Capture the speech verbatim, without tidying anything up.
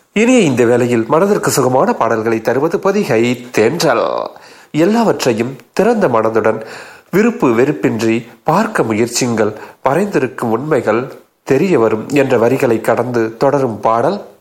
இனிய இந்த வேளையில் மனதிற்கு சுகமான பாடல்களை தருவது பொதிகை தென்றல். எல்லாவற்றையும் திறந்த மனதுடன் விருப்பு வெறுப்பின்றி பார்க்க முயற்சிங்கள், மறைந்திருக்கும் உண்மைகள் தெரிய வரும் என்ற வரிகளை கடந்து தொடரும் பாடல்